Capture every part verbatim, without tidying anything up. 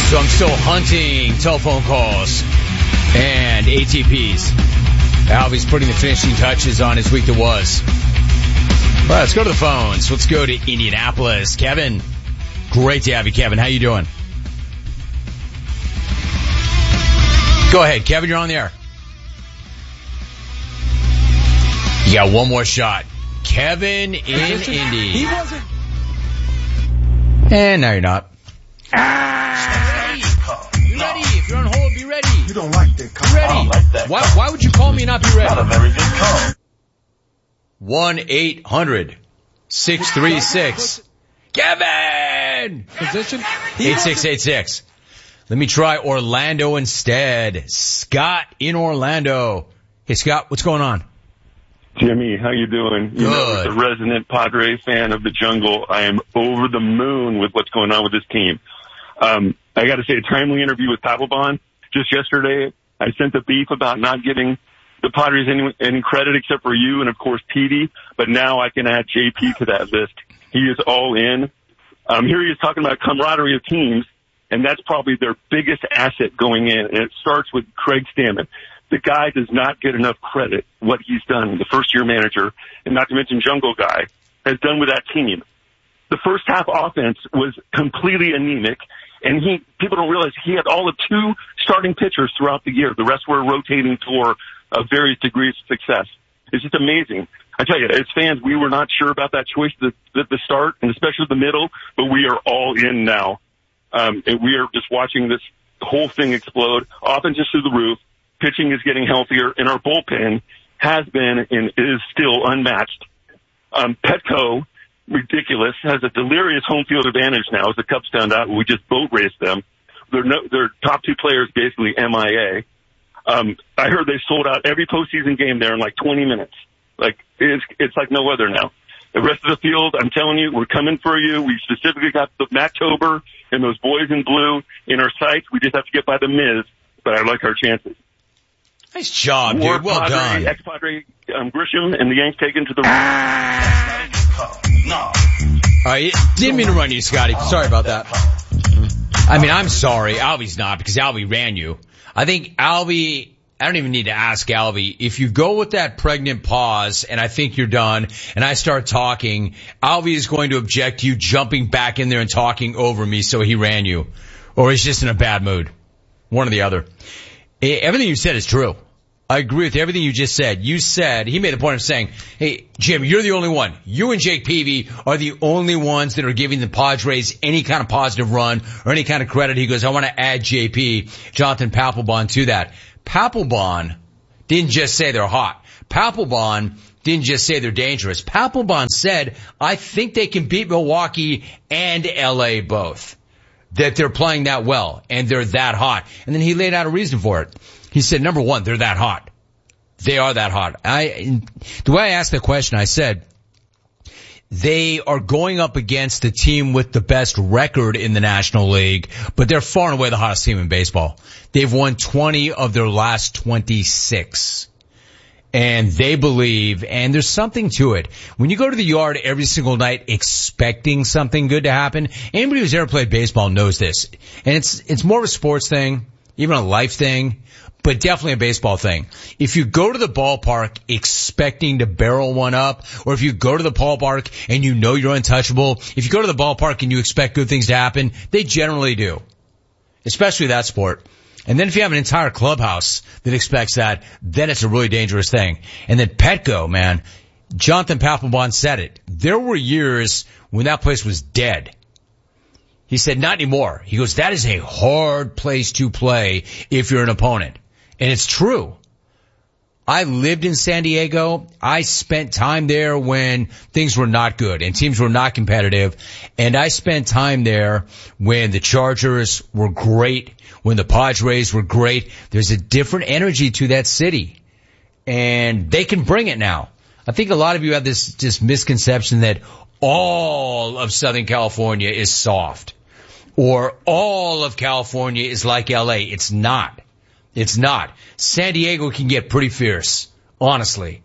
So I'm still hunting telephone calls and A T Ps. Albie's putting the finishing touches on his week that was. All right, let's go to the phones. Let's go to Indianapolis. Kevin, great to have you, Kevin. How you doing? Go ahead, Kevin, you're on the air. You got one more shot. Kevin in Indy. He wasn't. And now you're not. Ah! Be ready. Be ready. If you're on hold, be ready. You don't like that call. Be ready. I don't like that why, call. why would you call me and not be ready? Not a very good call. one eight hundred six three six Kevin! Position? eight six eight six Let me try Orlando instead. Scott in Orlando. Hey, Scott, what's going on? Jimmy, how you doing? You know, as Good. a resident Padre fan of the jungle, I am over the moon with what's going on with this team. Um, I got to say, a timely interview with Papelbon just yesterday. I sent the beef about not giving the Padres any, any credit except for you and, of course, Petey. But now I can add J P to that list. He is all in. Um, here he is talking about camaraderie of teams, and that's probably their biggest asset going in. And it starts with Craig Stammen. The guy does not get enough credit, what he's done, the first-year manager, and not to mention Jungle Guy, has done with that team. The first half offense was completely anemic, and he people don't realize he had all of two starting pitchers throughout the year. The rest were rotating for uh, various degrees of success. It's just amazing. I tell you, as fans, we were not sure about that choice at the, the start, and especially the middle, but we are all in now. Um, and we are just watching this whole thing explode. Offense is through the roof. Pitching is getting healthier, and our bullpen has been and is still unmatched. Um, Petco, ridiculous, has a delirious home field advantage now as the Cubs found out. We just boat raced them. Their, no, their top two players basically M I A. Um, I heard they sold out every postseason game there in like twenty minutes. Like, it's, it's like no other now. The rest of the field, I'm telling you, we're coming for you. We specifically got the Macktober and those boys in blue in our sights. We just have to get by the Miz, but I like our chances. Nice job, War dude. Well Padre, done. Ex-Padre um, Grisham and the Yanks taken to the... Ah! No. All right, didn't mean to run you, Scotty. Sorry about that. I mean, I'm sorry. Albie's not, because Albie ran you. I think Albie... I don't even need to ask Albie. If you go with that pregnant pause and I think you're done and I start talking, Albie is going to object to you jumping back in there and talking over me, so he ran you. Or he's just in a bad mood. One or the other. Everything you said is true. I agree with everything you just said. You said, he made the point of saying, hey, Jim, you're the only one. You and Jake Peavy are the only ones that are giving the Padres any kind of positive run or any kind of credit. He goes, I want to add J P, Jonathan Papelbon, to that. Papelbon didn't just say they're hot. Papelbon didn't just say they're dangerous. Papelbon said, I think they can beat Milwaukee and L A both. That they're playing that well and they're that hot. And then he laid out a reason for it. He said, number one, they're that hot. They are that hot. I, the way I asked the question, I said, they are going up against the team with the best record in the National League, but they're far and away the hottest team in baseball. They've won twenty of their last twenty-six. And they believe, and there's something to it. When you go to the yard every single night expecting something good to happen, anybody who's ever played baseball knows this. And it's, it's more of a sports thing, even a life thing, but definitely a baseball thing. If you go to the ballpark expecting to barrel one up, or if you go to the ballpark and you know you're untouchable, if you go to the ballpark and you expect good things to happen, they generally do. Especially that sport. And then if you have an entire clubhouse that expects that, then it's a really dangerous thing. And then Petco, man, Jonathan Papelbon said it. There were years when that place was dead. He said, not anymore. He goes, that is a hard place to play if you're an opponent. And it's true. I lived in San Diego. I spent time there when things were not good and teams were not competitive. And I spent time there when the Chargers were great, when the Padres were great. There's a different energy to that city. And they can bring it now. I think a lot of you have this just misconception that all of Southern California is soft. Or all of California is like L A. It's not. It's not. San Diego can get pretty fierce, honestly.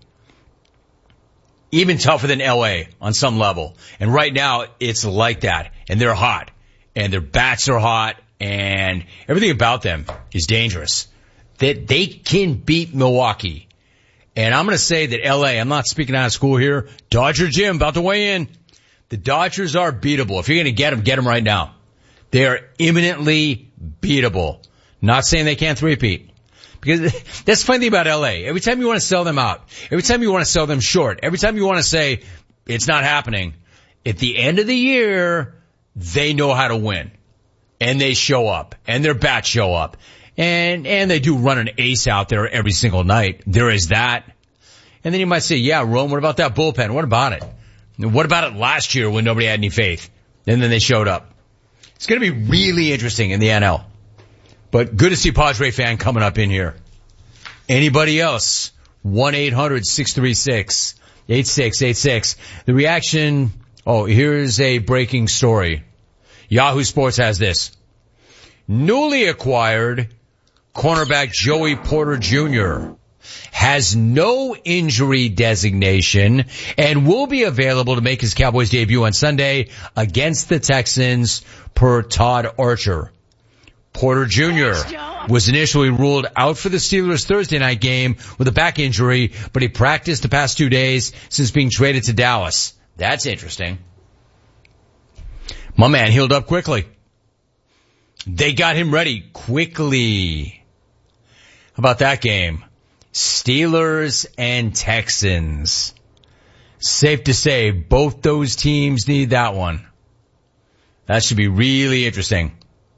Even tougher than L A on some level. And right now, it's like that. And they're hot. And their bats are hot. and everything about them is dangerous. That they can beat Milwaukee. And I'm going to say that L A, I'm not speaking out of school here, Dodger Jim about to weigh in. The Dodgers are beatable. If you're going to get them, get them right now. They are imminently beatable. Not saying they can't three-peat. Because that's the funny thing about L A. Every time you want to sell them out, every time you want to sell them short, every time you want to say it's not happening, at the end of the year, they know how to win. And they show up. And their bats show up. And, and they do run an ace out there every single night. There is that. And then you might say, yeah, Rome, what about that bullpen? What about it? What about it last year when nobody had any faith? And then they showed up. It's going to be really interesting in the N L. But good to see Padre fan coming up in here. Anybody else? one eight hundred six three six eight six eight six. The reaction, oh, here's a breaking story. Yahoo Sports has this. Newly acquired cornerback Joey Porter Junior has no injury designation and will be available to make his Cowboys debut on Sunday against the Texans, per Todd Archer. Porter Junior was initially ruled out for the Steelers' Thursday night game with a back injury, but he practiced the past two days since being traded to Dallas. That's interesting. My man healed up quickly. They got him ready quickly. How about that game? Steelers and Texans. Safe to say, both those teams need that one. That should be really interesting.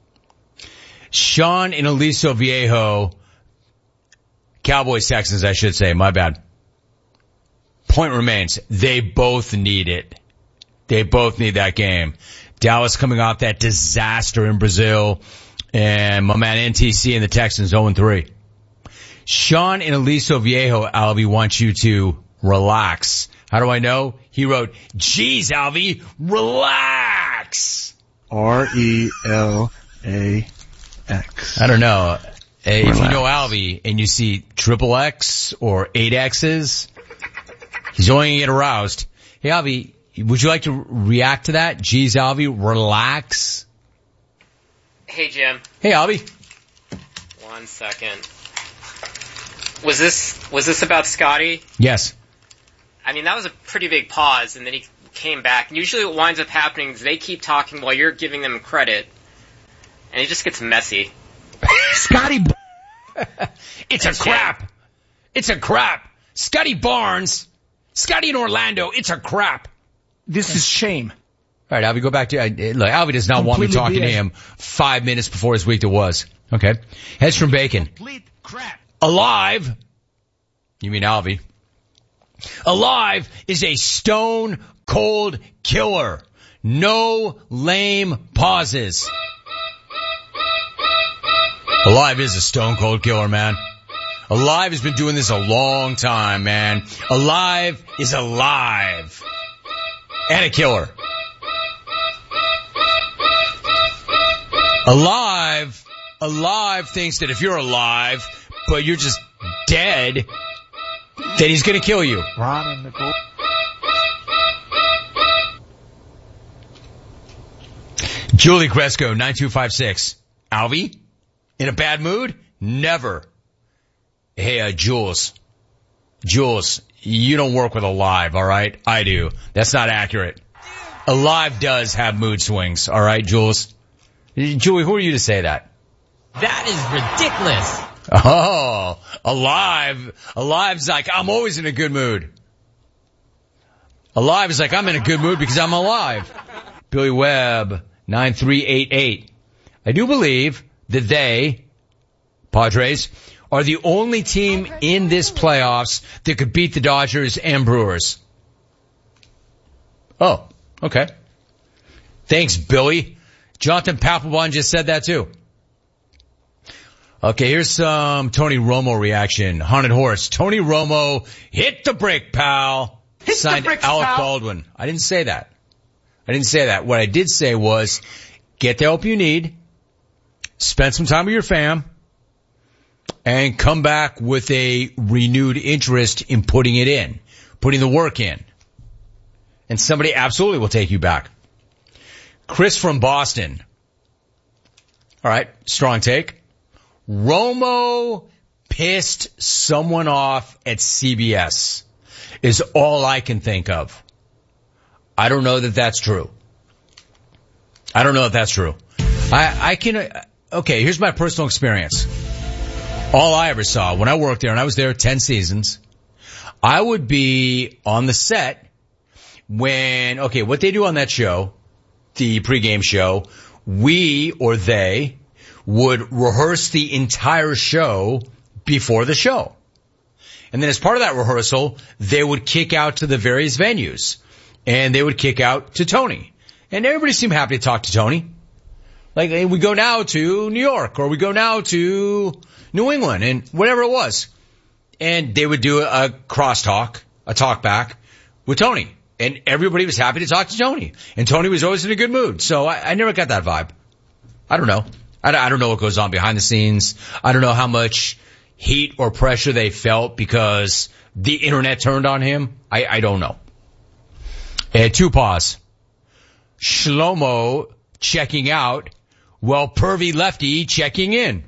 Sean in Aliso Viejo, Cowboys Texans, I should say, my bad. Point remains, they both need it. They both need that game. Dallas coming off that disaster in Brazil, and my man N T C and the Texans oh and three. Sean in Aliso Viejo, Alvy, wants you to relax. How do I know? He wrote, geez, Alvy, relax. R E L A X. I don't know. Hey, if you know Alvy and you see triple X or eight X's, he's only going to get aroused. Hey, Alvy, would you like to react to that? Geez, Alvy, relax. Hey, Jim. Hey, Alvy. One second. Was this, was this about Scotty? Yes. I mean, that was a pretty big pause, and then he came back. And usually what winds up happening is they keep talking while you're giving them credit, and it just gets messy. Scotty B- It's Thanks, a crap. Jim. It's a crap. Scotty Barnes. Scotty in Orlando. It's a crap. This is shame. All right, Alvy, go back to, uh, look, Alvy does not Completely want me talking to him five minutes before his week that was. Okay. Heads from Bacon. Complete crap. Alive. You mean Alvy? Alive is a stone cold killer. No lame pauses. Alive is a stone cold killer, man. Alive has been doing this a long time, man. Alive is alive. And a killer. Alive, alive thinks that if you're alive, but you're just dead, then he's gonna kill you. Ron and Nicole. Julie Cresco, nine two five six. Alvy? In a bad mood? Never. Hey, uh, Jules. Jules, you don't work with Alive, alright? I do. That's not accurate. Alive does have mood swings, alright, Jules? Julie, who are you to say that? That is ridiculous. Oh, Alive. Alive's like, I'm always in a good mood. Alive is like, I'm in a good mood because I'm alive. Billy Webb, nine three eight eight. I do believe that they, Padres, are the only team in this playoffs that could beat the Dodgers and Brewers. Oh, okay. Thanks, Billy. Jonathan Papelbon just said that too. Okay, here's some Tony Romo reaction. Haunted Horse. Tony Romo, hit the brick, pal. Hit Signed the bricks, Alec pal. Baldwin. I didn't say that. I didn't say that. What I did say was, get the help you need, spend some time with your fam, and come back with a renewed interest in putting it in, putting the work in. And somebody absolutely will take you back. Chris from Boston. All right, strong take. Romo pissed someone off at C B S is all I can think of. I don't know that that's true. I don't know if that's true. I, I can, uh, okay, here's my personal experience. All I ever saw when I worked there, and I was there ten seasons, I would be on the set when, okay, what they do on that show, the pregame show, we or they would rehearse the entire show before the show. And then as part of that rehearsal, they would kick out to the various venues. And they would kick out to Tony. And everybody seemed happy to talk to Tony. Like, hey, we go now to New York, or we go now to New England, and whatever it was. And they would do a crosstalk, a talk back with Tony. And everybody was happy to talk to Tony. And Tony was always in a good mood. So I, I never got that vibe. I don't know. I, I don't know what goes on behind the scenes. I don't know how much heat or pressure they felt because the internet turned on him. I, I don't know. And two pause. Shlomo checking out while Pervy Lefty checking in.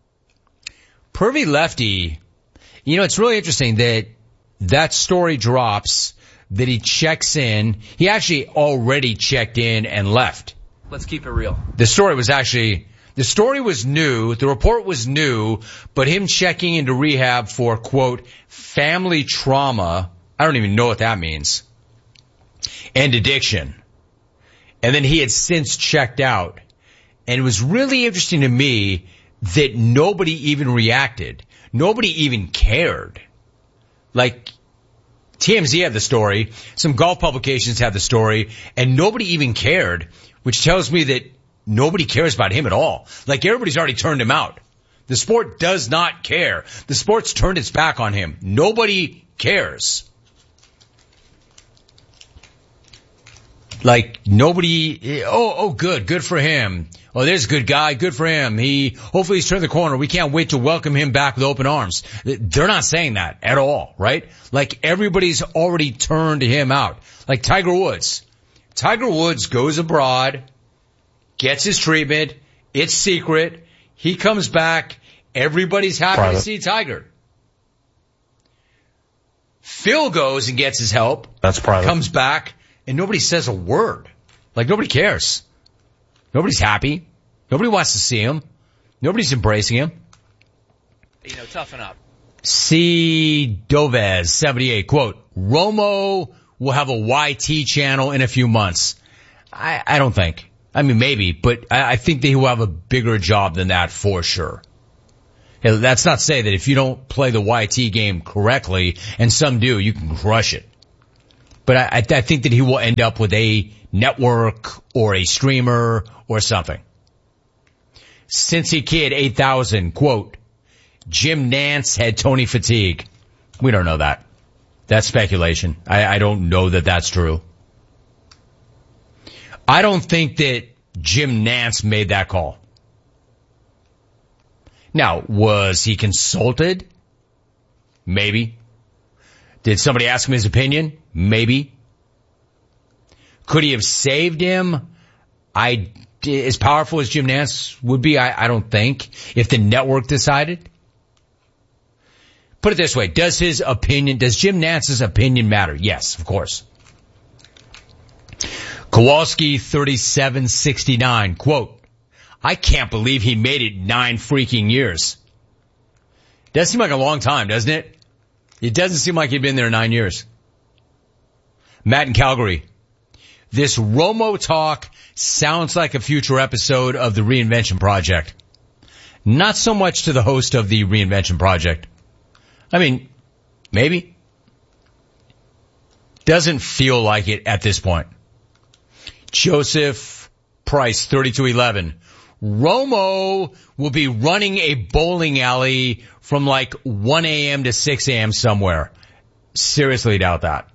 Pervy Lefty, you know, it's really interesting that that story drops, that he checks in. He actually already checked in and left. Let's keep it real. The story was actually, the story was new, the report was new, but him checking into rehab for, quote, family trauma, I don't even know what that means, and addiction. And then he had since checked out. And it was really interesting to me that nobody even reacted. Nobody even cared. Like, T M Z had the story, some golf publications had the story, and nobody even cared, which tells me that nobody cares about him at all. Like, everybody's already turned him out. The sport does not care. The sport's turned its back on him. Nobody cares. Like, nobody, oh, oh, good, good for him. Oh, there's a good guy, good for him. He, hopefully he's turned the corner. We can't wait to welcome him back with open arms. They're not saying that at all, right? Like, everybody's already turned him out. Like Tiger Woods. Tiger Woods goes abroad, gets his treatment, it's secret, he comes back, everybody's happy Private. to see Tiger. Phil goes and gets his help. That's private. Comes back. And nobody says a word. Like, nobody cares. Nobody's happy. Nobody wants to see him. Nobody's embracing him. You know, toughen up. C. Dovez, seventy-eight, quote, Romo will have a Y T channel in a few months. I, I don't think. I mean, maybe, but I, I think that he will have a bigger job than that for sure. And that's not to say that if you don't play the Y T game correctly, and some do, you can crush it. But I, I think that he will end up with a network or a streamer or something. Cincy Kid eight thousand, quote, Jim Nantz had Tony fatigue. We don't know that. That's speculation. I, I don't know that that's true. I don't think that Jim Nantz made that call. Now, was he consulted? Maybe. Did somebody ask him his opinion? Maybe. Could he have saved him? I, as powerful as Jim Nantz would be, I, I don't think. If the network decided. Put it this way. Does his opinion, does Jim Nantz's opinion matter? Yes, of course. Kowalski thirty-seven sixty-nine, quote, I can't believe he made it nine freaking years. Does seem like a long time, doesn't it? It doesn't seem like he'd been there nine years. Matt in Calgary. This Romo talk sounds like a future episode of the Reinvention Project. Not so much to the host of the Reinvention Project. I mean, maybe. Doesn't feel like it at this point. Joseph Price, thirty-two eleven. Romo will be running a bowling alley from like one a.m. to six a.m. somewhere. Seriously doubt that.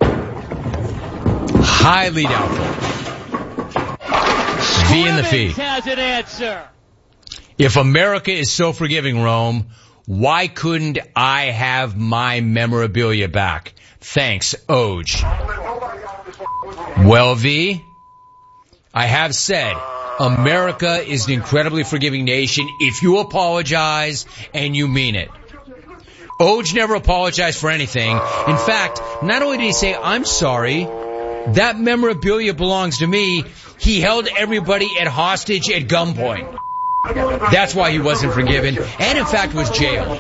Highly doubtful. V in the fee. Has an answer. If America is so forgiving, Rome, why couldn't I have my memorabilia back? Thanks, Oj. Well, V, I have said, America is an incredibly forgiving nation if you apologize and you mean it. Oj never apologized for anything. In fact, not only did he say, I'm sorry, that memorabilia belongs to me, he held everybody at hostage at gunpoint. That's why he wasn't forgiven, and in fact was jailed.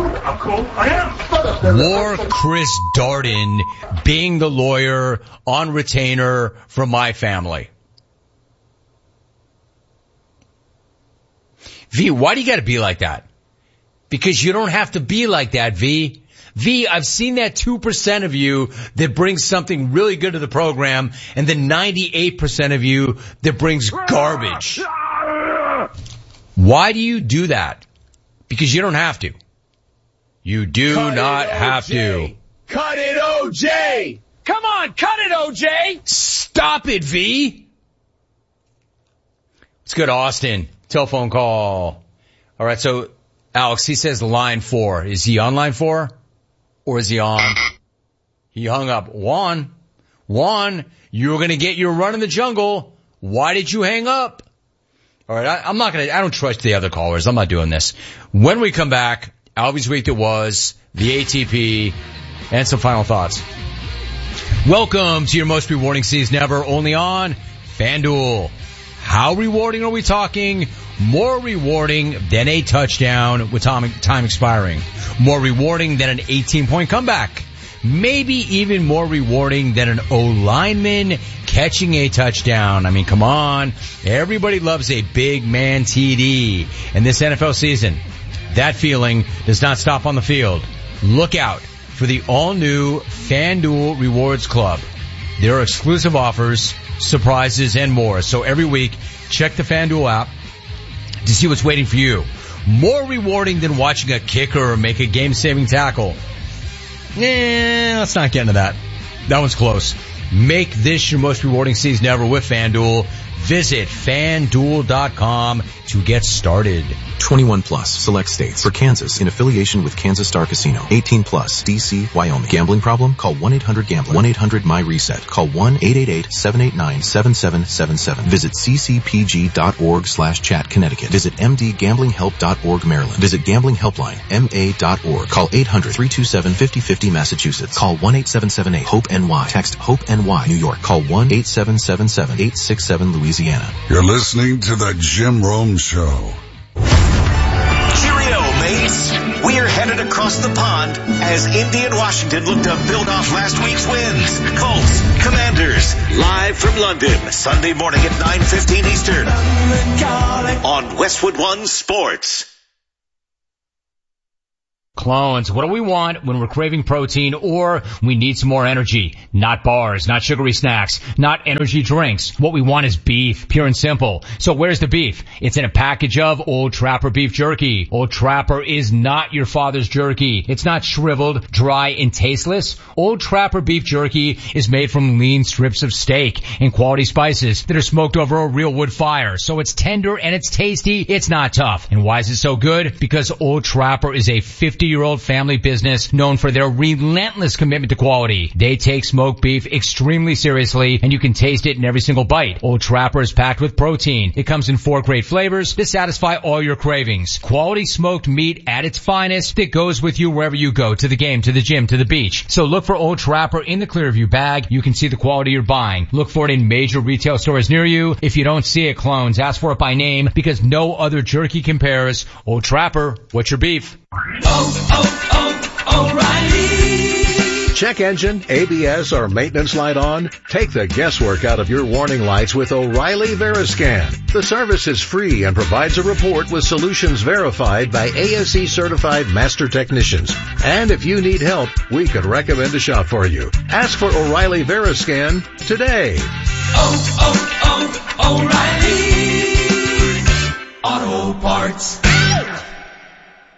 War Chris Darden being the lawyer on retainer for my family. V, why do you gotta be like that? Because you don't have to be like that, V. V, I've seen that two percent of you that brings something really good to the program, and the ninety-eight percent of you that brings garbage. Why do you do that? Because you don't have to. You do cut not it, have to. Cut it, O J! Come on, cut it, O J! Stop it, V! Let's go to Austin. Telephone call. All right, so Alex, he says line four. Is he on line four? Or is he on? He hung up. Juan, Juan, you were going to get your run in the jungle. Why did you hang up? All right, I, I'm not going to, I don't trust the other callers. I'm not doing this. When we come back, Albie's Week That Was, the A T P, and some final thoughts. Welcome to your most rewarding season ever, only on FanDuel. How rewarding are we talking? More rewarding than a touchdown with time, time expiring. More rewarding than an eighteen-point comeback. Maybe even more rewarding than an O-lineman catching a touchdown. I mean, come on. Everybody loves a big man T D. In this N F L season, that feeling does not stop on the field. Look out for the all-new FanDuel Rewards Club. There are exclusive offers, surprises, and more. So every week, check the FanDuel app to see what's waiting for you. More rewarding than watching a kicker make a game-saving tackle. Eh, let's not get into that. That one's close. Make this your most rewarding season ever with FanDuel. Visit FanDuel dot com to get started. twenty-one plus, select states. For Kansas, in affiliation with Kansas Star Casino. eighteen plus, D C, Wyoming. Gambling problem? Call one eight hundred gambler. one eight hundred my reset. Call one eight eight eight seven eight nine seven seven seven seven. Visit c c p g dot org slash chat Connecticut. Visit m d gambling help dot org Maryland. Visit Gambling Helpline, M A dot org. Call eight hundred three two seven five oh five oh Massachusetts. Call one eight seven seven eight hope N Y. Text HOPE N Y New York. Call one eight seven seven seven eight six seven Louisiana. You're listening to the Jim Rome Show. Cheerio, mates. We're headed across the pond as Indy and Washington look to build off last week's wins. Colts, Commanders, live from London, Sunday morning at nine fifteen Eastern on Westwood One Sports. Clones, what do we want when we're craving protein or we need some more energy? Not bars, not sugary snacks, not energy drinks. What we want is beef, pure and simple. So where's the beef? It's in a package of Old Trapper beef jerky. Old Trapper is not your father's jerky. It's not shriveled, dry, and tasteless. Old Trapper beef jerky is made from lean strips of steak and quality spices that are smoked over a real wood fire. So it's tender and it's tasty. It's not tough. And why is it so good? Because Old Trapper is a fifty-year-old family business known for their relentless commitment to quality. They take smoked beef extremely seriously, and you can taste it in every single bite. Old Trapper is packed with protein. It comes in four great flavors to satisfy all your cravings. Quality smoked meat at its finest that goes with you wherever you go, to the game, to the gym, to the beach. So look for Old Trapper in the Clearview bag. You can see the quality you're buying. Look for it in major retail stores near you. If you don't see it, clones, ask for it by name because no other jerky compares. Old Trapper, what's your beef? Oh, oh, oh, O'Reilly. Check engine, A B S, or maintenance light on? Take the guesswork out of your warning lights with O'Reilly Veriscan. The service is free and provides a report with solutions verified by A S E certified master technicians. And if you need help, we could recommend a shop for you. Ask for O'Reilly Veriscan today. Oh, oh, oh, O'Reilly Auto Parts.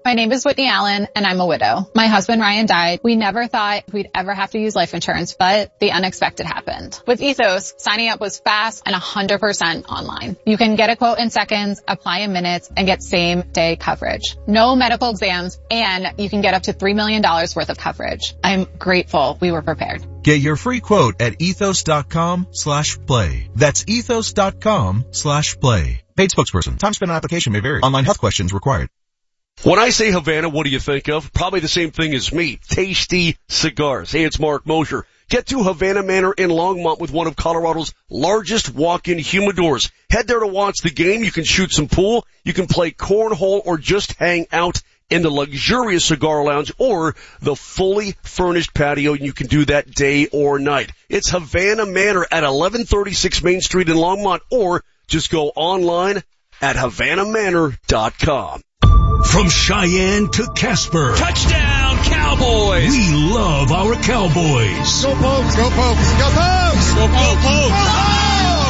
My name is Whitney Allen, and I'm a widow. My husband Ryan died. We never thought we'd ever have to use life insurance, but the unexpected happened. With Ethos, signing up was fast and one hundred percent online. You can get a quote in seconds, apply in minutes, and get same-day coverage. No medical exams, and you can get up to three million dollars worth of coverage. I'm grateful we were prepared. Get your free quote at ethos.com slash play. That's ethos.com slash play. Paid spokesperson. Time spent on application may vary. Online health questions required. When I say Havana, what do you think of? Probably the same thing as me. Tasty cigars. Hey, it's Mark Mosher. Get to Havana Manor in Longmont with one of Colorado's largest walk-in humidors. Head there to watch the game. You can shoot some pool. You can play cornhole or just hang out in the luxurious cigar lounge or the fully furnished patio. You can do that day or night. It's Havana Manor at eleven thirty-six Main Street in Longmont, or just go online at havana manor dot com. From Cheyenne to Casper. Touchdown, Cowboys! We love our Cowboys. Go Pokes, go Pokes, go Pokes! Go Pokes!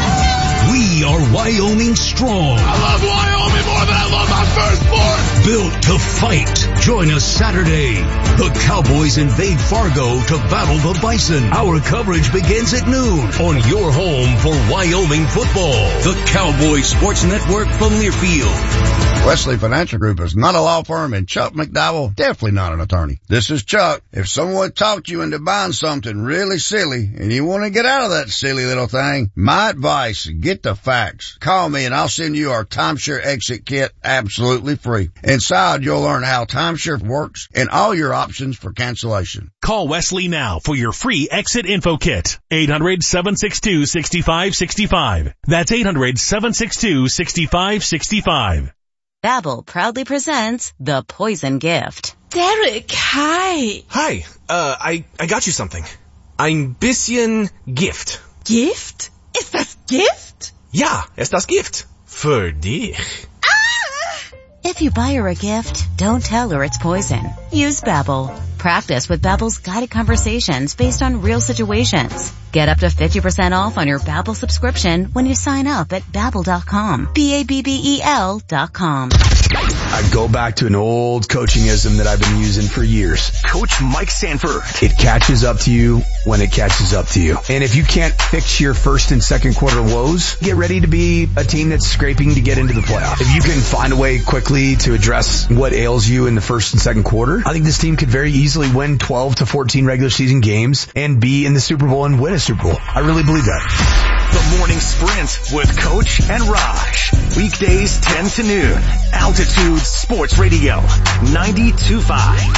We are Wyoming strong. I love Wyoming more than I love my firstborn! Built to fight. Join us Saturday. The Cowboys invade Fargo to battle the Bison. Our coverage begins at noon on your home for Wyoming football. The Cowboys Sports Network from Learfield. Wesley Financial Group is not a law firm, and Chuck McDowell definitely not an attorney. This is Chuck. If someone talked you into buying something really silly and you want to get out of that silly little thing, my advice, get the facts. Call me and I'll send you our timeshare exit kit absolutely free. Inside, you'll learn how timeshare works and all your options for cancellation. Call Wesley now for your free exit info kit. eight hundred, seven six two, six five six five. That's eight hundred, seven six two, six five six five. Babbel proudly presents The Poison Gift. Derek, hi. Hi, uh, I, I got you something. Ein bisschen Gift. Gift? Ist das Gift? Ja, es das Gift. Für dich. Ah! If you buy her a gift, don't tell her it's poison. Use Babbel. Practice with Babbel's guided conversations based on real situations. Get up to fifty percent off on your Babbel subscription when you sign up at babbel dot com. B A B B E L dot com. I go back to an old coaching-ism that I've been using for years. Coach Mike Sanford. It catches up to you when it catches up to you. And if you can't fix your first and second quarter woes, get ready to be a team that's scraping to get into the playoffs. If you can find a way quickly to address what ails you in the first and second quarter, I think this team could very easily win twelve to fourteen regular season games and be in the Super Bowl and win a Super Bowl. I really believe that. The Morning Sprint with Coach and Raj. Weekdays ten to noon. Altitude Sports Radio ninety-two point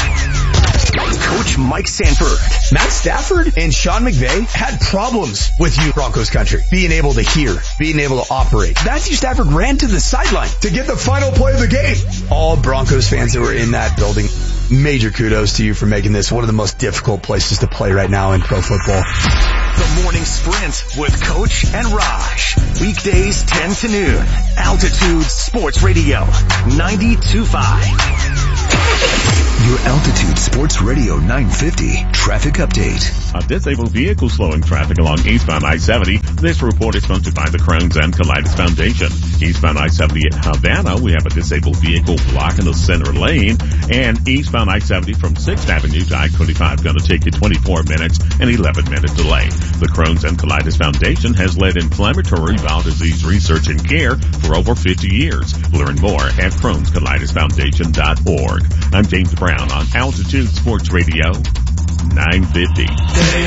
five. Coach Mike Sanford. Matt Stafford and Sean McVay had problems with you, Broncos country, being able to hear, being able to operate. Matthew Stafford ran to the sideline to get the final play of the game. All Broncos fans that were in that building, major kudos to you for making this one of the most difficult places to play right now in pro football. The Morning Sprint with Coach and Raj. Weekdays ten to noon. Altitude Sports Radio ninety-two point five. Your Altitude Sports Radio nine fifty traffic update. A disabled vehicle slowing traffic along eastbound I seventy. This report is sponsored by the Crohn's and Colitis Foundation. Eastbound I seventy at Havana, we have a disabled vehicle blocking the center lane. And eastbound I seventy from sixth Avenue to I twenty-five going to take you twenty-four minutes and eleven minute delay. The Crohn's and Colitis Foundation has led inflammatory bowel disease research and care for over fifty years. Learn more at crohns colitis foundation dot org. I'm James Brown on Altitude Sports Radio nine fifty.